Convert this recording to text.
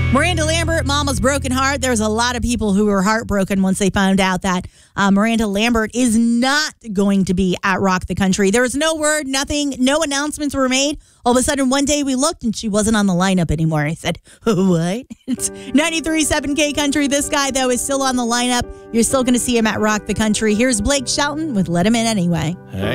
Miranda Lambert, Mama's Broken Heart. There's a lot of people who were heartbroken once they found out that Miranda Lambert is not going to be at Rock the Country. There was no word, nothing, no announcements were made. All of a sudden, one day we looked and she wasn't on the lineup anymore. I said, what? It's 93.7 K Country. This guy, though, is still on the lineup. You're still going to see him at Rock the Country. Here's Blake Shelton with Let Him In Anyway. Hey.